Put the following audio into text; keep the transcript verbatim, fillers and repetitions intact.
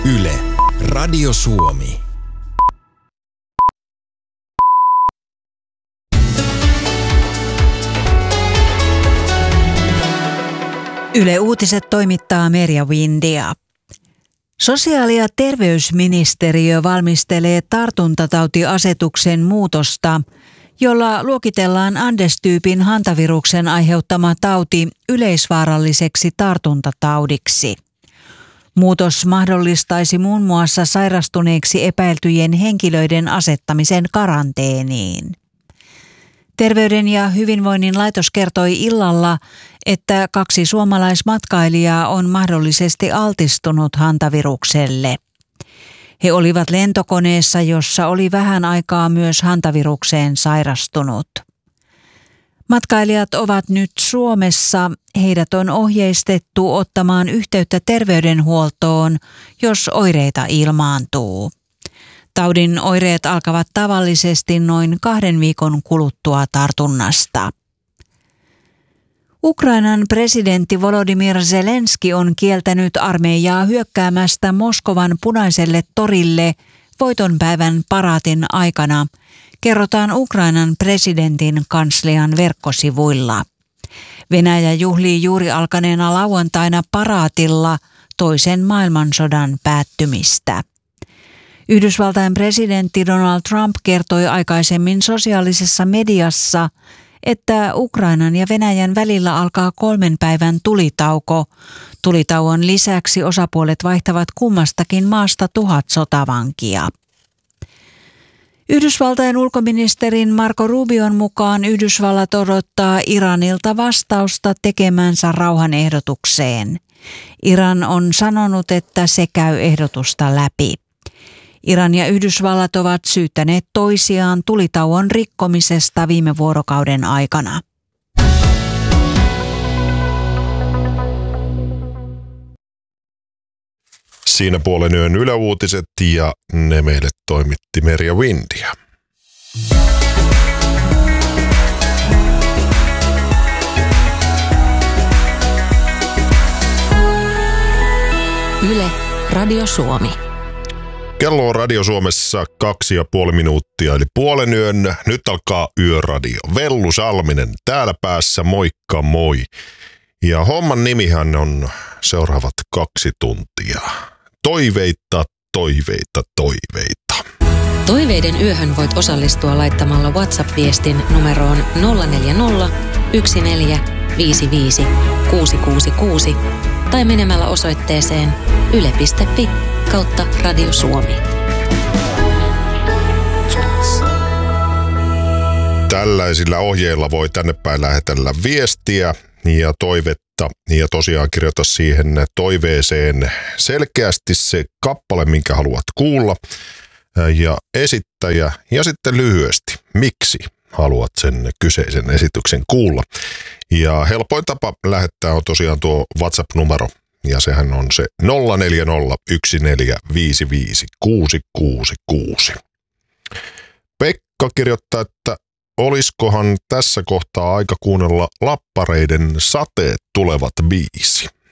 Yle, Radio Suomi. Yle Uutiset toimittaa Merja Windia. Sosiaali- ja terveysministeriö valmistelee tartuntatautiasetuksen muutosta, jolla luokitellaan Andes-tyypin hantaviruksen aiheuttama tauti yleisvaaralliseksi tartuntataudiksi. Muutos mahdollistaisi muun muassa sairastuneeksi epäiltyjen henkilöiden asettamisen karanteeniin. Terveyden ja hyvinvoinnin laitos kertoi illalla, että kaksi suomalaismatkailijaa on mahdollisesti altistunut hantavirukselle. He olivat lentokoneessa, jossa oli vähän aikaa myös hantavirukseen sairastunut. Matkailijat ovat nyt Suomessa. Heidät on ohjeistettu ottamaan yhteyttä terveydenhuoltoon, jos oireita ilmaantuu. Taudin oireet alkavat tavallisesti noin kahden viikon kuluttua tartunnasta. Ukrainan presidentti Volodymyr Zelenski on kieltänyt armeijaa hyökkäämästä Moskovan Punaiselle torille voitonpäivän paraatin aikana, kerrotaan Ukrainan presidentin kanslian verkkosivuilla. Venäjä juhlii juuri alkaneena lauantaina paraatilla toisen maailmansodan päättymistä. Yhdysvaltain presidentti Donald Trump kertoi aikaisemmin sosiaalisessa mediassa, että Ukrainan ja Venäjän välillä alkaa kolmen päivän tulitauko. Tulitauon lisäksi osapuolet vaihtavat kummastakin maasta tuhat sotavankia. Yhdysvaltain ulkoministerin Marco Rubion mukaan Yhdysvallat odottaa Iranilta vastausta tekemänsä rauhanehdotukseen. Iran on sanonut, että se käy ehdotusta läpi. Iran ja Yhdysvallat ovat syyttäneet toisiaan tulitauon rikkomisesta viime vuorokauden aikana. Siinä puolen yön Yle Uutiset ja ne meille toimitti Merja Windia. Yle, Radio Suomi. Kello on Radio Suomessa kaksi ja puoli minuuttia, eli puolen yön. Nyt alkaa Yöradio. Vellu Salminen täällä päässä, moikka moi. Ja homman nimihän on seuraavat kaksi tuntia. Toiveita, toiveita, toiveita. Toiveiden yöhön voit osallistua laittamalla WhatsApp-viestin numeroon nolla neljä nolla, yksi neljä, viisi viisi, kuusi kuusi kuusi tai menemällä osoitteeseen yle piste fi kautta Radio Suomi. Tällaisilla ohjeilla voi tänne päin lähetellä viestiä ja toivetta. Ja tosiaan kirjoita siihen toiveeseen selkeästi se kappale, minkä haluat kuulla ja esittäjä ja sitten lyhyesti, miksi haluat sen kyseisen esityksen kuulla. Ja helpoin tapa lähettää on tosiaan tuo WhatsApp-numero ja sehän on se nolla neljä nolla, yksi neljä, viisi viisi, kuusi kuusi kuusi. Pekka kirjoittaa, että olisikohan tässä kohtaa aika kuunnella Lappareiden Sateet tulevat biisi.